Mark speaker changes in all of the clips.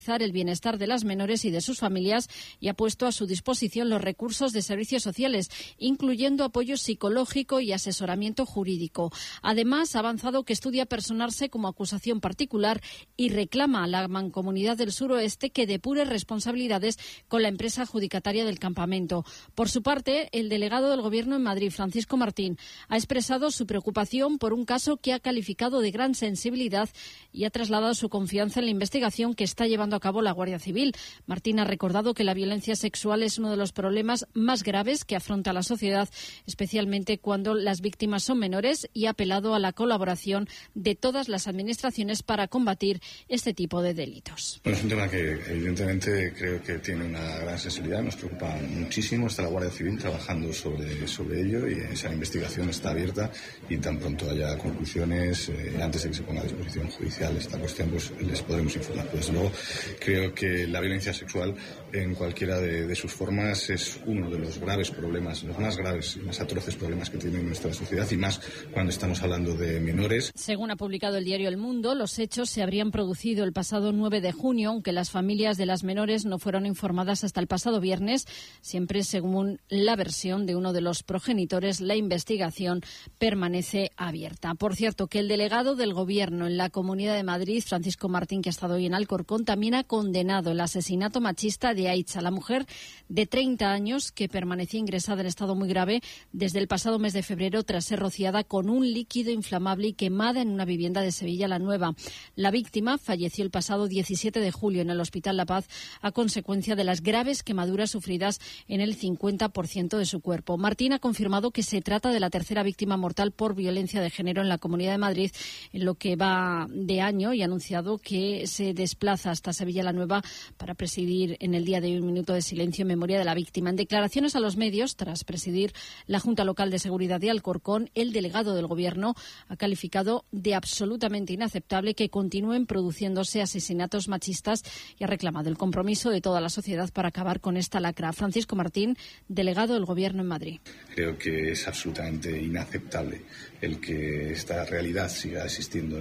Speaker 1: el bienestar de las menores y de sus familias y ha puesto a su disposición los recursos de servicios sociales, incluyendo apoyo psicológico y asesoramiento jurídico. Además, ha avanzado que estudia personarse como acusación particular y reclama a la Mancomunidad del Suroeste que depure responsabilidades con la empresa adjudicataria del campamento. Por su parte, el delegado del Gobierno en Madrid, Francisco Martín, ha expresado su preocupación por un caso que ha calificado de gran sensibilidad y ha trasladado su confianza en la investigación que está llevando a cabo la Guardia Civil. Martín ha recordado que la violencia sexual es uno de los problemas más graves que afronta la sociedad, especialmente cuando las víctimas son menores, y ha apelado a la colaboración de todas las administraciones para combatir este tipo de delitos.
Speaker 2: Bueno, es un tema que evidentemente creo que tiene una gran sensibilidad, nos preocupa muchísimo. Está la Guardia Civil trabajando sobre ello y esa investigación está abierta y tan pronto haya conclusiones, antes de que se ponga a disposición judicial esta cuestión, pues les podremos informar. Desde luego, creo que la violencia sexual en cualquiera de sus formas es uno de los graves problemas, los más graves y más atroces problemas que tiene nuestra sociedad, y más cuando estamos hablando de menores.
Speaker 1: Según ha publicado el diario El Mundo, los hechos se habrían producido el pasado 9 de junio, aunque las familias de las menores no fueron informadas hasta el pasado viernes. Siempre según la versión de uno de los progenitores, la investigación permanece abierta. Por cierto, que el delegado del Gobierno en la Comunidad de Madrid, Francisco Martín, que ha estado hoy en Alcorcón, también ha condenado el asesinato machista de Aitza, la mujer de 30 años que permanecía ingresada en estado muy grave desde el pasado mes de febrero tras ser rociada con un líquido inflamable y quemada en una vivienda de Sevilla la Nueva. La víctima falleció el pasado 17 de julio en el Hospital La Paz a consecuencia de las graves quemaduras sufridas en el 50% de su cuerpo. Martín ha confirmado que se trata de la tercera víctima mortal por violencia de género en la Comunidad de Madrid en lo que va de año, y ha anunciado que se desplaza hasta Sevilla la Nueva para presidir en el día de hoy un minuto de silencio en memoria de la víctima. En declaraciones a los medios, tras presidir la Junta Local de Seguridad de Alcorcón, el delegado del Gobierno ha calificado de absolutamente inaceptable que continúen produciéndose asesinatos machistas y ha reclamado el compromiso de toda la sociedad para acabar con esta lacra. Francisco Martín, delegado del Gobierno en Madrid.
Speaker 2: Creo que es absolutamente inaceptable el que esta realidad siga existiendo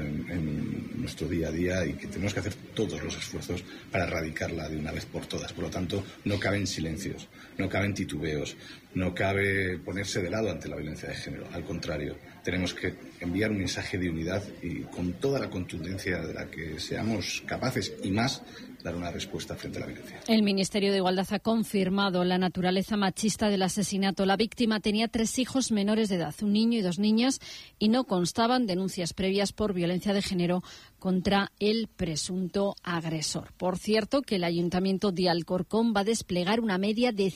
Speaker 2: en nuestro día a día y que tenemos que hacer todos los esfuerzos para erradicarla de una vez por todas. Por lo tanto, no caben silencios, no caben titubeos, no cabe ponerse de lado ante la violencia de género. Al contrario, tenemos que enviar un mensaje de unidad y con toda la contundencia de la que seamos capaces y más dar una respuesta frente a la violencia.
Speaker 1: El Ministerio de Igualdad ha confirmado la naturaleza machista del asesinato. La víctima tenía 3 hijos menores de edad, un niño y 2 niñas, y no constaban denuncias previas por violencia de género contra el presunto agresor. Por cierto, que el Ayuntamiento de Alcorcón va a desplegar una media de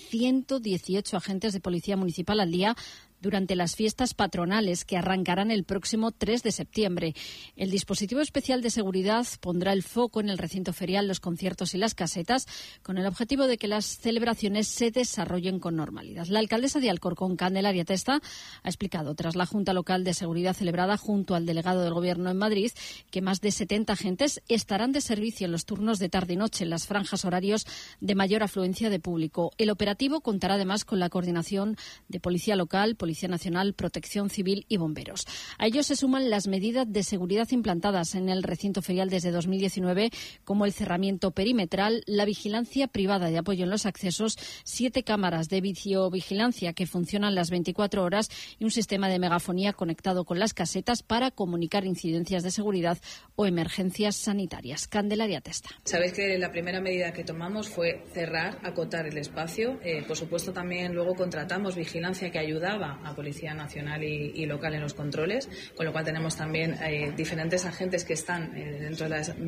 Speaker 1: 118 agentes de policía municipal al día durante las fiestas patronales que arrancarán el próximo 3 de septiembre. El dispositivo especial de seguridad pondrá el foco en el recinto ferial, los conciertos y las casetas, con el objetivo de que las celebraciones se desarrollen con normalidad. La alcaldesa de Alcorcón, Candelaria Testa, ha explicado tras la Junta Local de Seguridad celebrada junto al delegado del Gobierno en Madrid que más de 70 agentes estarán de servicio en los turnos de tarde y noche, en las franjas horarios de mayor afluencia de público. El operativo contará además con la coordinación de Policía Local, Policía Nacional, Protección Civil y Bomberos. A ellos se suman las medidas de seguridad implantadas en el recinto ferial desde 2019, como el cerramiento perimetral, la vigilancia privada de apoyo en los accesos, 7 cámaras de videovigilancia que funcionan las 24 horas y un sistema de megafonía conectado con las casetas para comunicar incidencias de seguridad o emergencias sanitarias. Candelaria Testa.
Speaker 3: Sabéis que la primera medida que tomamos fue cerrar, acotar el espacio. Por supuesto, también luego contratamos vigilancia que ayudaba a Policía Nacional y local en los controles, con lo cual tenemos también diferentes agentes que están dentro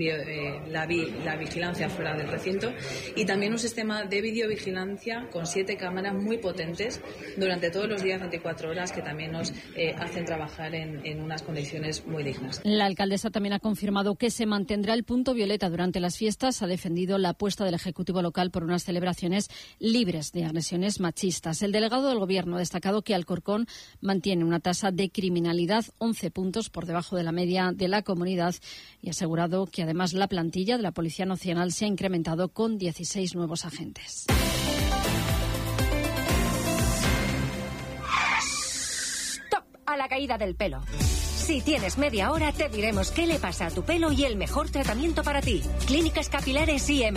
Speaker 3: de la vigilancia fuera del recinto, y también un sistema de videovigilancia con 7 cámaras muy potentes durante todos los días 24 horas que también nos hacen trabajar en unas condiciones muy dignas.
Speaker 1: La alcaldesa también ha confirmado que se mantendrá el punto violeta durante las fiestas. Ha defendido la apuesta del Ejecutivo local por unas celebraciones libres de agresiones machistas. El delegado del Gobierno ha destacado que Alcorcón mantiene una tasa de criminalidad 11 puntos por debajo de la media de la comunidad y ha asegurado que además la plantilla de la Policía Nacional se ha incrementado con 16 nuevos agentes.
Speaker 4: ¡Stop a la caída del pelo! Si tienes media hora, te diremos qué le pasa a tu pelo y el mejor tratamiento para ti. Clínicas Capilares IM.